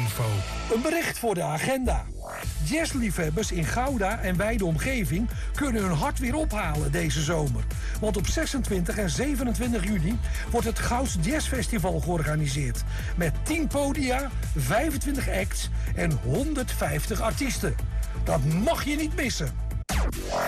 info. Een bericht voor de agenda. Jazzliefhebbers in Gouda en wijde omgeving kunnen hun hart weer ophalen deze zomer. Want op 26 en 27 juni wordt het Gouds Jazz Festival georganiseerd. Met 10 podia, 25 acts en 150 artiesten. Dat mag je niet missen.